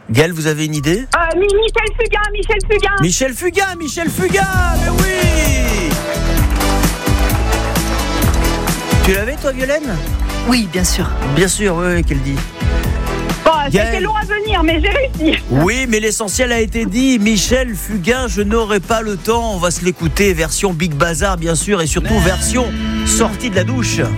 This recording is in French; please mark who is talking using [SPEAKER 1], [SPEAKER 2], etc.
[SPEAKER 1] Gaël, vous avez une idée?
[SPEAKER 2] Michel Fugain.
[SPEAKER 1] Michel Fugain, mais oui. Tu l'avais toi, Violaine?
[SPEAKER 2] Oui, bien sûr.
[SPEAKER 1] Bien sûr, oui, qu'elle dit.
[SPEAKER 3] Bon,
[SPEAKER 1] Gaël.
[SPEAKER 3] c'était long à venir, mais j'ai réussi.
[SPEAKER 1] Oui, mais l'essentiel a été dit. Michel Fugain, je n'aurai pas le temps. On va se l'écouter, version Big Bazar, bien sûr, et surtout version sortie de la douche.